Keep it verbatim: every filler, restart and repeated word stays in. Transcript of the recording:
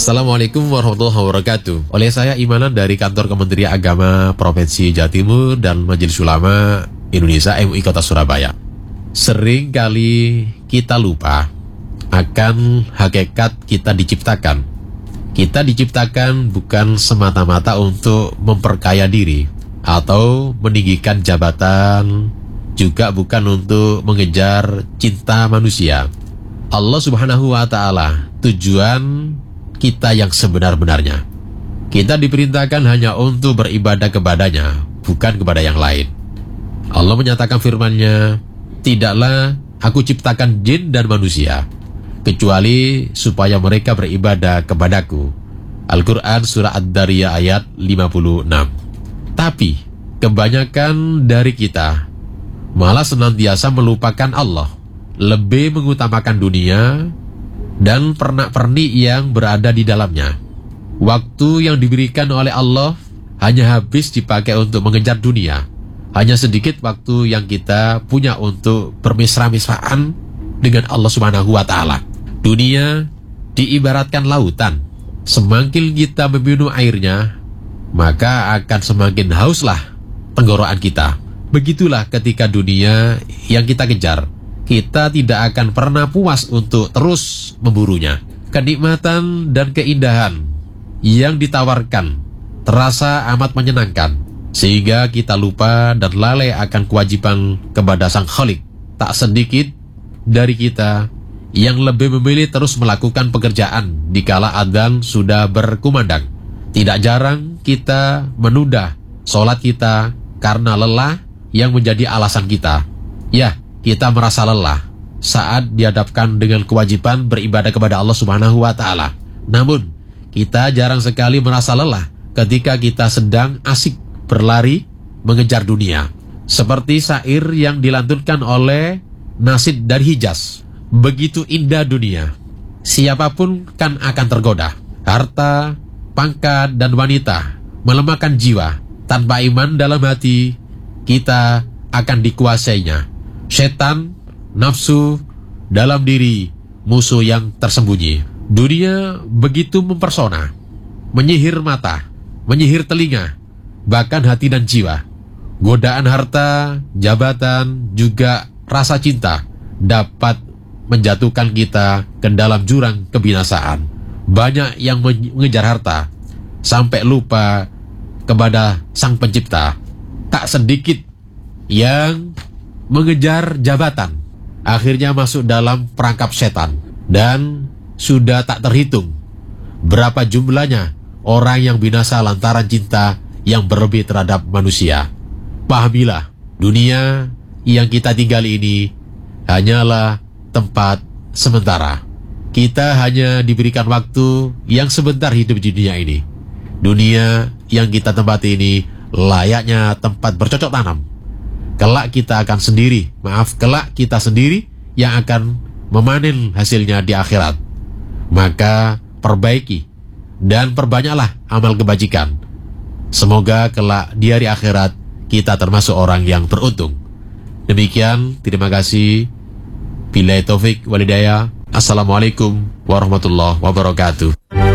Assalamualaikum warahmatullahi wabarakatuh. Oleh saya Imanan dari Kantor Kementerian Agama Provinsi Jawa Timur dan Majelis Ulama Indonesia M U I Kota Surabaya. Sering kali kita lupa akan hakikat kita diciptakan. Kita diciptakan bukan semata-mata untuk memperkaya diri atau meninggikan jabatan, juga bukan untuk mengejar cinta manusia. Allah Subhanahu wa Ta'ala tujuan kita yang sebenar-benarnya. Kita diperintahkan hanya untuk beribadah kepadanya, bukan kepada yang lain. Allah menyatakan firman-Nya, "Tidaklah aku ciptakan jin dan manusia kecuali supaya mereka beribadah kepadaku." Al-Quran Surah Ad-Dariyah ayat lima puluh enam. Tapi kebanyakan dari kita malah senantiasa melupakan Allah, lebih mengutamakan dunia dan pernak-pernik yang berada di dalamnya. Waktu yang diberikan oleh Allah hanya habis dipakai untuk mengejar dunia. Hanya sedikit waktu yang kita punya untuk bermesra-mesraan dengan Allah Subhanahu wa Ta'ala. Dunia diibaratkan lautan. Semakin kita meminum airnya, maka akan semakin hauslah tenggorokan kita. Begitulah ketika dunia yang kita kejar, kita tidak akan pernah puas untuk terus memburunya. Kenikmatan dan keindahan yang ditawarkan terasa amat menyenangkan, sehingga kita lupa dan lalai akan kewajiban kepada Sang Khalik. Tak sedikit dari kita yang lebih memilih terus melakukan pekerjaan dikala adzan sudah berkumandang. Tidak jarang kita menunda sholat kita karena lelah yang menjadi alasan kita. Ya, kita merasa lelah saat dihadapkan dengan kewajiban beribadah kepada Allah Subhanahu wa Ta'ala. Namun, kita jarang sekali merasa lelah ketika kita sedang asik berlari mengejar dunia. Seperti syair yang dilantunkan oleh Nasid dari Hijaz. Begitu indah dunia, siapapun kan akan tergoda. Harta, pangkat, dan wanita melemahkan jiwa. Tanpa iman dalam hati, kita akan dikuasainya. Setan, nafsu dalam diri, musuh yang tersembunyi. Dunia begitu mempersona, menyihir mata, menyihir telinga, bahkan hati dan jiwa. Godaan harta, jabatan, juga rasa cinta dapat menjatuhkan kita ke dalam jurang kebinasaan. Banyak yang mengejar harta sampai lupa kepada Sang Pencipta. Tak sedikit yang mengejar jabatan, akhirnya masuk dalam perangkap setan. Dan sudah tak terhitung berapa jumlahnya orang yang binasa lantaran cinta yang berlebih terhadap manusia. Pahamilah, dunia yang kita tinggali ini hanyalah tempat sementara. Kita hanya diberikan waktu yang sebentar hidup di dunia ini. Dunia yang kita tempati ini layaknya tempat bercocok tanam. Kelak kita akan sendiri, maaf, kelak kita sendiri yang akan memanen hasilnya di akhirat. Maka perbaiki dan perbanyaklah amal kebajikan. Semoga kelak di hari akhirat kita termasuk orang yang beruntung. Demikian, terima kasih. Billahi taufik walhidayah. Assalamualaikum warahmatullahi wabarakatuh.